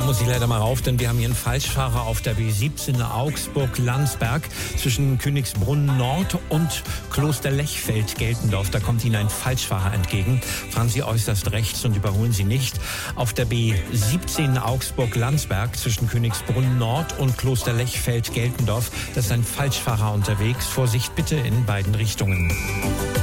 muss ich leider mal rauf, denn wir haben hier einen Falschfahrer auf der B17 Augsburg-Landsberg zwischen Königsbrunn Nord und Kloster Lechfeld-Geltendorf. Da kommt Ihnen ein Falschfahrer entgegen. Fahren Sie äußerst rechts und überholen Sie nicht. Auf der B17 Augsburg-Landsberg zwischen Königsbrunn Nord und Kloster Lechfeld-Geltendorf, da ist ein Falschfahrer unterwegs. Vorsicht bitte in beiden Richtungen.